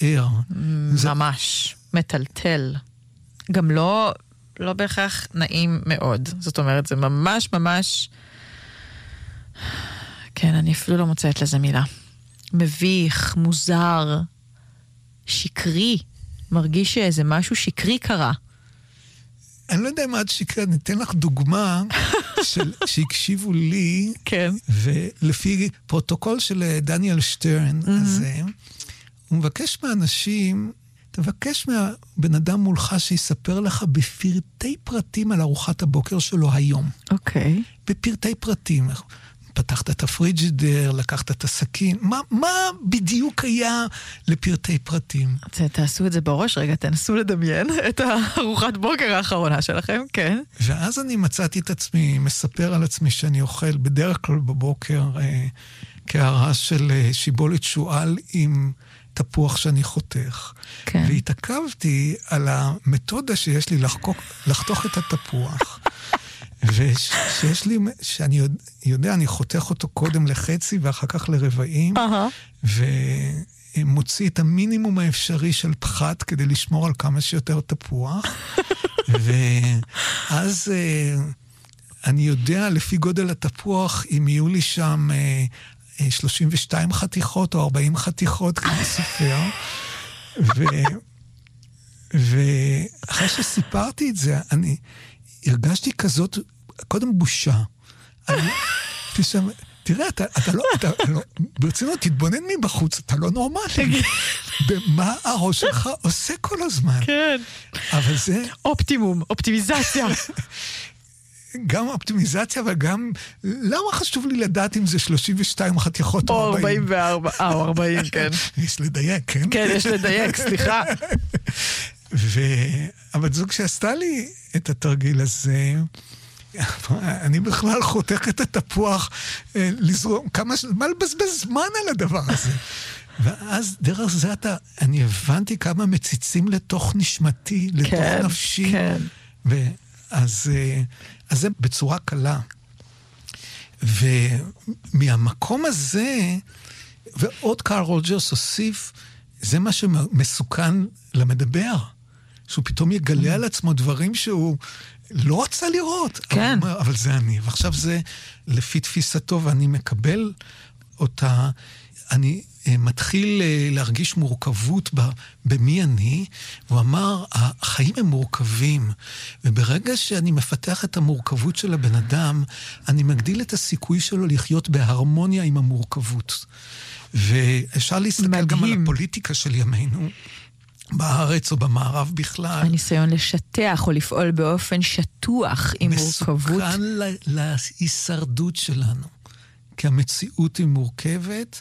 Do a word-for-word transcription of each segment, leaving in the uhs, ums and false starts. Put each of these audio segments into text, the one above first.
מצער. ממש, מטלטל. גם לא, לא בהכרח נעים מאוד. זאת אומרת, זה ממש ממש... כן, אני אפילו לא מוצאת לזה מילה. מביך, מוזר, שקרי. מרגיש שאיזה משהו שקרי קרה. אני לא יודע מה עד שקרי, אני אתן לך דוגמה של, שהקשיבו לי, כן. ולפי פרוטוקול של דניאל שטרן, mm-hmm. אז הוא מבקש מאנשים, תבקש מהבן אדם מולך שיספר לך בפרטי פרטים על ארוחת הבוקר שלו היום. אוקיי. Okay. בפרטי פרטים. פתחת את הפריג'ידר, לקחת את הסכין, מה, מה בדיוק היה לפרטי פרטים? תעשו את זה בראש, רגע, תנסו לדמיין את הארוחת בוקר האחרונה שלכם, כן. ואז אני מצאתי את עצמי, מספר על עצמי שאני אוכל בדרך כלל בבוקר אה, קערה של אה, שיבולת שועל עם תפוח שאני חותך. כן. והתעכבתי על המתודה שיש לי לחקוק, לחתוך את התפוח. ושיש לי, שאני יודע, אני חותך אותו קודם לחצי ואחר כך לרבעים, ומוציא את המינימום האפשרי של פחת כדי לשמור על כמה שיותר תפוח, ואז אני יודע לפי גודל התפוח אם יהיו לי שם שלושים ושתיים חתיכות או ארבעים חתיכות כדי סופר, ואחרי שסיפרתי את זה, אני... הרגשתי כזאת, קודם בושה. אני, פשם, תראה, אתה, אתה לא, אתה לא, ברצינות, תתבונן מבחוץ, אתה לא נורמלי. במה הראש שלך עושה כל הזמן? כן. אבל זה... אופטימום, אופטימיזציה. גם אופטימיזציה, אבל גם... למה חשוב לי לדעת אם זה שלושים ושתיים חתיכות או ארבעים? או ארבעים וארבע, אה, או ארבעים, כן. יש לדייק, כן? כן, יש לדייק, סליחה. ו... אבל זו כשעשתה לי את התרגיל הזה, אני בכלל חותך את התפוח, לזרום, כמה, מה לבזבז זמן על הדבר הזה? ואז דרך זה אתה, אני הבנתי כמה מציצים לתוך נשמתי, לתוך כן, נפשי. כן. ואז אז זה בצורה קלה. ומהמקום הזה, ועוד קארל רוג'רס הוסיף, זה מה שמסוכן למדבר. שהוא פתאום יגלה על עצמו דברים שהוא לא רצה לראות. כן. אבל, אבל זה אני. ועכשיו זה לפי תפיסתו, ואני מקבל אותה, אני מתחיל להרגיש מורכבות במי אני, הוא אמר, החיים הם מורכבים, וברגע שאני מפתח את המורכבות של הבן אדם, אני מגדיל את הסיכוי שלו לחיות בהרמוניה עם המורכבות. ואפשר להסתכל מדהים. גם על הפוליטיקה של ימינו, בארץ או במערב בכלל. הניסיון לשטח או לפעול באופן שטוח עם מורכבות. מסוכן להישרדות שלנו. כי המציאות היא מורכבת,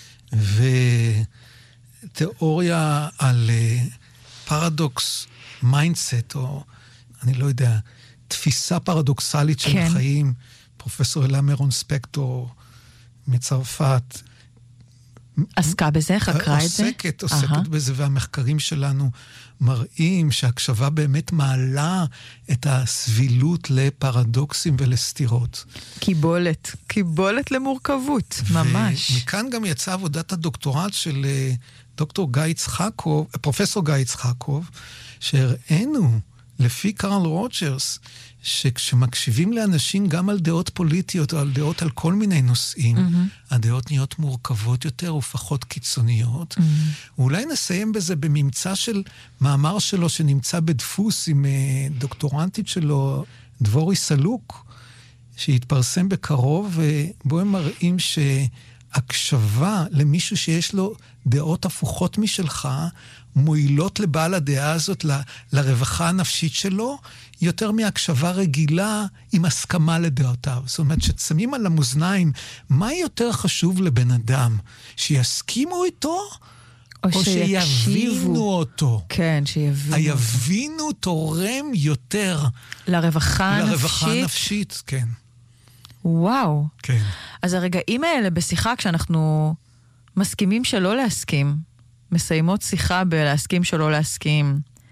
ותיאוריה על פרדוקס מיינדסט, או אני לא יודע, תפיסה פרדוקסלית של כן. החיים, פרופסור אלה מרון ספקטור מצרפת, עסקה בזה, חקרה את זה? עוסקת, עוסקת uh-huh. בזה, והמחקרים שלנו מראים שהקשבה באמת מעלה את הסבילות לפרדוקסים ולסתירות. קיבולת, קיבולת למורכבות, ממש. ומכאן גם יצאה עבודת הדוקטורט של דוקטור גיא יצחקוב, פרופסור גיא יצחקוב, שהראינו לפי קארל רוג'רס, שכשמקשיבים לאנשים גם על דעות פוליטיות או על דעות על כל מיני נושאים, mm-hmm. הדעות נהיות מורכבות יותר ופחות קיצוניות. Mm-hmm. ואולי נסיים בזה בממצא של מאמר שלו שנמצא בדפוס עם דוקטורנטית שלו, דבורי סלוק, שהתפרסם בקרוב, ובו הם מראים שהקשבה למישהו שיש לו דעות הפוכות משלך, מועילות לבעל הדעה הזאת, ל, לרווחה הנפשית שלו, יותר מהקשבה רגילה עם הסכמה לדעותיו. זאת אומרת, ששמים על המאזניים, מה יותר חשוב לבן אדם? שיסכימו איתו, או, או שיבינו אותו? כן, שיבינו. היבינו תורם יותר. לרווחה, לרווחה הנפשית? הנפשית, כן. וואו. כן. אז הרגעים האלה בשיחה, כשאנחנו מסכימים שלא להסכים, מסיימות שיחה בלהסכים שלא להסכים,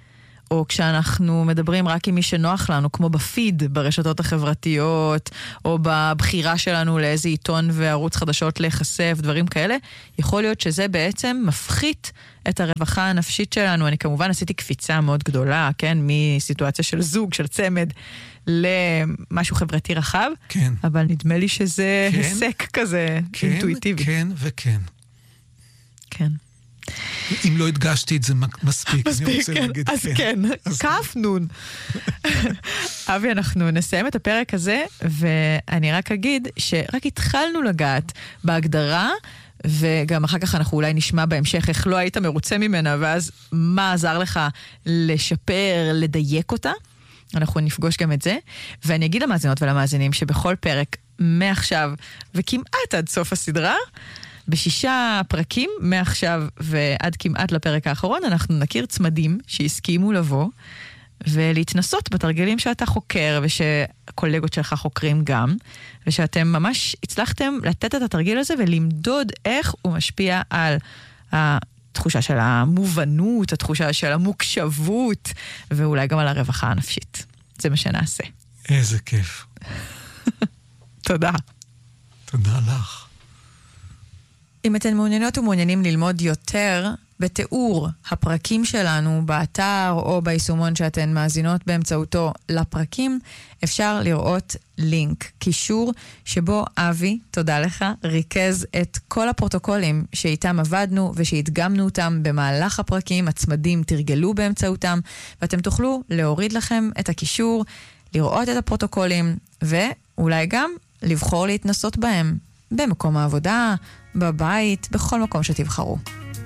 או כשאנחנו מדברים רק עם מי שנוח לנו, כמו בפיד ברשתות החברתיות, או בבחירה שלנו לאיזה עיתון וערוץ חדשות להיחשף, דברים כאלה, יכול להיות שזה בעצם מפחית את הרווחה הנפשית שלנו. אני כמובן עשיתי קפיצה מאוד גדולה, כן, מסיטואציה של זוג, של צמד, למשהו חברתי רחב, כן. אבל נדמה לי שזה כן. היסק כזה כן, אינטואיטיבי. כן וכן. כן. אם לא הדגשתי את זה מספיק, מספיק, אני רוצה כן. להגיד אז כן. כן, אז כף נון. אבי, אנחנו נסיים את הפרק הזה, ואני רק אגיד שרק התחלנו לגעת בהגדרה, וגם אחר כך אנחנו אולי נשמע בהמשך איך לא היית מרוצה ממנה, ואז מה עזר לך לשפר, לדייק אותה. אנחנו נפגוש גם את זה, ואני אגיד למאזינות ולמאזינים שבכל פרק מעכשיו וכמעט עד סוף הסדרה, בשישה פרקים מעכשיו ועד כמעט לפרק האחרון, אנחנו נכיר צמדים שהסכימו לבוא ולהתנסות בתרגלים שאתה חוקר ושקולגות שלך חוקרים גם, ושאתם ממש הצלחתם לתת את התרגיל הזה ולמדוד איך הוא משפיע על התחושה של המובנות, התחושה של המוקשבות, ואולי גם על הרווחה הנפשית. זה מה שנעשה. איזה כיף. תודה. תודה לך. אם אתן מעוניינות ומעוניינים ללמוד יותר בתיאור הפרקים שלנו באתר או ביישומון שאתן מאזינות באמצעותו לפרקים, אפשר לראות לינק, קישור שבו אבי, תודה לך, ריכז את כל הפרוטוקולים שאיתם עבדנו ושהתגמנו אותם במהלך הפרקים, הצמדים תרגלו באמצעותם, ואתם תוכלו להוריד לכם את הקישור, לראות את הפרוטוקולים ואולי גם לבחור להתנסות בהם במקום העבודה, בבית, בכל מקום שתבחרו.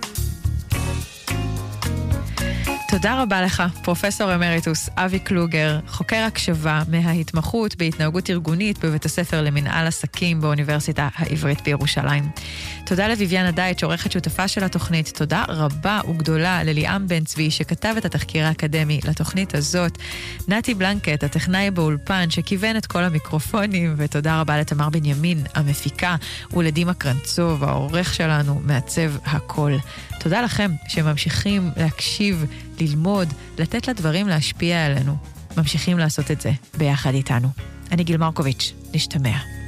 תודה רבה לך, פרופסור אמריטוס אבי קלוגר, חוקר הקשבה מההתמחות בהתנהגות ארגונית בבית הספר למנהל עסקים באוניברסיטה העברית בירושלים. תודה לויביאנה דייט, שעורכת שותפה של התוכנית. תודה רבה וגדולה לליאם בן צבי, שכתב את התחקיר האקדמי לתוכנית הזאת. נתי בלנקט, הטכנאי באולפן, שכיוון את כל המיקרופונים, ותודה רבה לתמר בנימין, המפיקה, ולדימה קרנצוב, העורך שלנו, מעצב הכל. תודה לכם שממשיכים להקשיב, ללמוד, לתת לדברים להשפיע עלינו. ממשיכים לעשות את זה ביחד איתנו. אני גיל מרקוביץ', נשתמע.